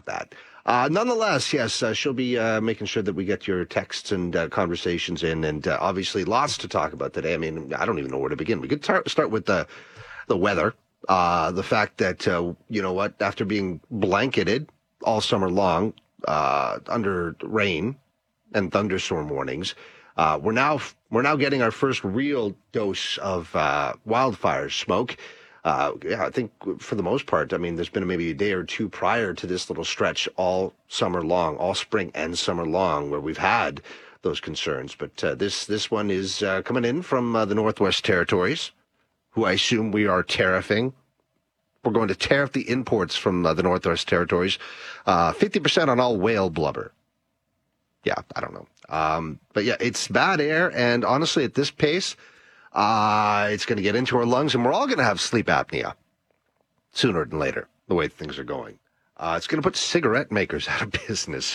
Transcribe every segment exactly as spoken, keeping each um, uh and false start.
of that. Uh, nonetheless, yes, uh, she'll be uh, making sure that we get your texts and uh, conversations in, and uh, obviously lots to talk about today. I mean, I don't even know where to begin. We could tar- start with the the weather, uh, the fact that, uh, you know what, after being blanketed all summer long uh, under rain and thunderstorm warnings, uh, we're now we're now getting our first real dose of uh, wildfire smoke. Uh, yeah, I think for the most part, I mean, there's been maybe a day or two prior to this little stretch all summer long, all spring and summer long, where we've had those concerns. But uh, this this one is uh, coming in from uh, the Northwest Territories, who I assume we are tariffing. We're going to tariff the imports from uh, the Northwest Territories, uh, fifty percent on all whale blubber. Yeah, I don't know. Um, but yeah, it's bad air, and honestly, at this pace, Uh, it's going to get into our lungs, and we're all going to have sleep apnea sooner than later, the way things are going. Uh, it's going to put cigarette makers out of business.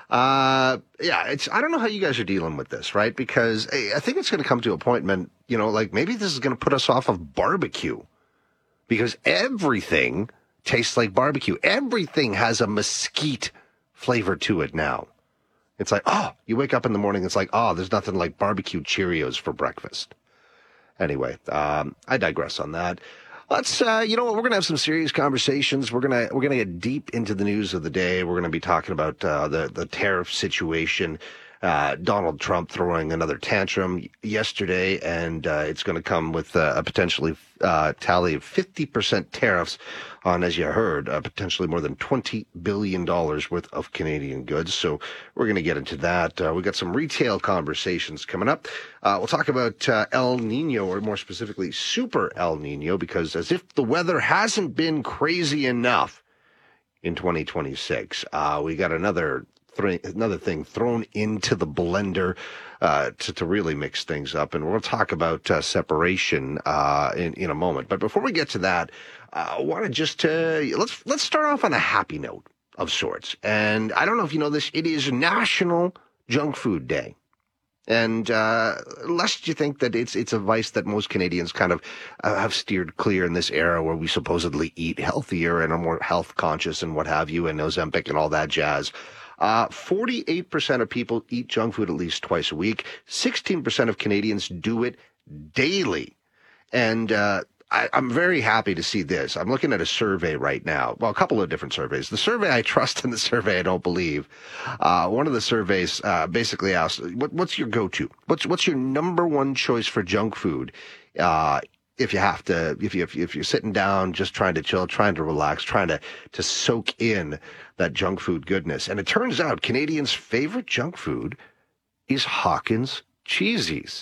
Uh, yeah, it's, I don't know how you guys are dealing with this, right? Because hey, I think it's going to come to a point, man, you know, like maybe this is going to put us off of barbecue, because everything tastes like barbecue. Everything has a mesquite flavor to it now. It's like, oh, you wake up in the morning, it's like, oh, there's nothing like barbecue Cheerios for breakfast. Anyway, um, I digress on that. Let's, uh, you know what, we're going to have some serious conversations. We're going to, we're going to get deep into the news of the day. We're going to be talking about, uh, the, the tariff situation, uh, Donald Trump throwing another tantrum yesterday, and, uh, it's going to come with uh, a potentially, uh, tally of fifty percent tariffs on, as you heard, uh, potentially more than twenty billion dollars worth of Canadian goods. So we're going to get into that. Uh, we got some retail conversations coming up. Uh, we'll talk about uh, El Nino, or more specifically, Super El Nino, because as if the weather hasn't been crazy enough in twenty twenty-six, uh, we got another th- another thing thrown into the blender uh, to, to really mix things up. And we'll talk about uh, separation uh, in, in a moment. But before we get to that, uh, I want to just, uh, let's, let's start off on a happy note of sorts. And I don't know if you know this, it is National Junk Food Day. And uh, lest you think that it's it's a vice that most Canadians kind of uh, have steered clear in this era where we supposedly eat healthier and are more health conscious and what have you, and Ozempic and all that jazz. Uh, forty-eight percent of people eat junk food at least twice a week. sixteen percent of Canadians do it daily. And uh, I, I'm very happy to see this. I'm looking at a survey right now. Well, a couple of different surveys. The survey I trust and the survey I don't believe. Uh, one of the surveys uh, basically asks, what, what's your go-to? What's what's your number one choice for junk food? Uh, if you have to, if you if, you, if you're sitting down, just trying to chill, trying to relax, trying to to soak in that junk food goodness. And it turns out Canadians' favorite junk food is Hawkins Cheesies.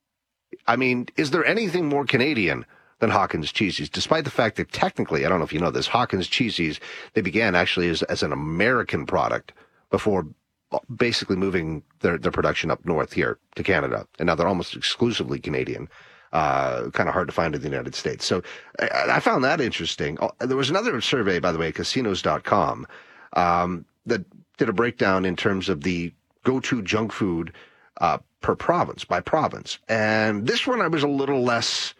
I mean, is there anything more Canadian than Hawkins Cheesies, despite the fact that technically, I don't know if you know this, Hawkins Cheesies, they began actually as, as an American product before basically moving their, their production up north here to Canada. And now they're almost exclusively Canadian. Uh, kind of hard to find in the United States. So I, I found that interesting. There was another survey, by the way, casinos dot com, um, that did a breakdown in terms of the go-to junk food uh, per province, by province. And this one I was a little less...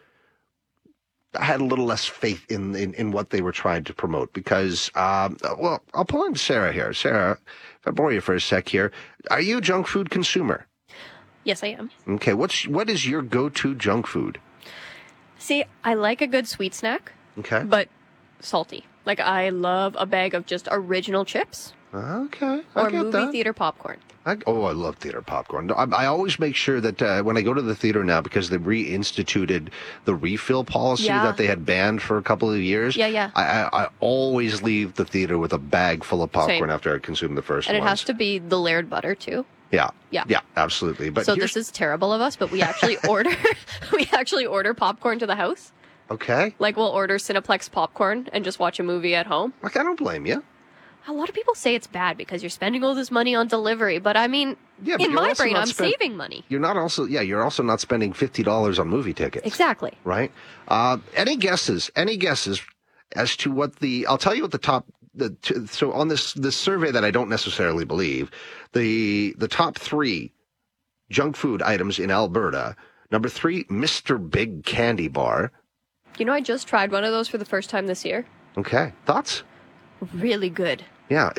I had a little less faith in, in, in what they were trying to promote because, um, well, I'll pull in Sarah here. Sarah, if I borrow you for a sec here, are you a junk food consumer? Yes, I am. Okay, what's what is your go-to junk food? See, I like a good sweet snack. Okay. But salty. Like, I love a bag of just original chips. Okay, I Or get movie that. theater popcorn. I, oh, I love theater popcorn. I, I always make sure that uh, when I go to the theater now, because they reinstituted the refill policy Yeah. that they had banned for a couple of years. Yeah, yeah. I, I, I always leave the theater with a bag full of popcorn Same. after I consume the first one. And it has to be the layered butter, too. Yeah. Yeah. Yeah, absolutely. But so here's- this is terrible of us, but we actually order we actually order popcorn to the house. Okay. Like, we'll order Cineplex popcorn and just watch a movie at home. Like, I don't blame you. A lot of people say it's bad because you're spending all this money on delivery, but I mean, Yeah, but in you're my also brain, not I'm spend- saving money. You're not also, yeah, you're also not spending fifty dollars on movie tickets. Exactly. Right? Uh, any guesses? Any guesses as to what the, I'll tell you what the top, the t- so on this, this survey that I don't necessarily believe, the, the top three junk food items in Alberta. Number three, Mister Big Candy Bar. You know, I just tried one of those for the first time this year. Okay. Thoughts? Really good. Yeah.